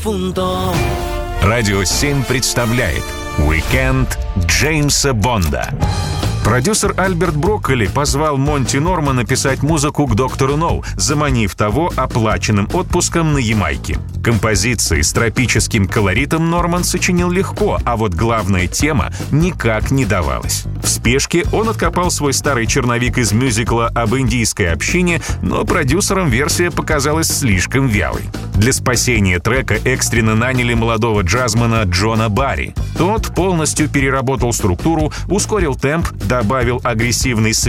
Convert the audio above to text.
difunto. Радио 7 представляет «Уикенд Джеймса Бонда». Продюсер Альберт Брокколи позвал Монти Нормана писать музыку к «Доктору Ноу», заманив того оплаченным отпуском на Ямайке. Композиции с тропическим колоритом Норман сочинил легко, а вот главная тема никак не давалась. В спешке он откопал свой старый черновик из мюзикла об индийской общине, но продюсерам версия показалась слишком вялой. Для спасения трека экстренно наняли молодого джазмена Джона Барри. Тот полностью переработал структуру, ускорил темп, добавил агрессивный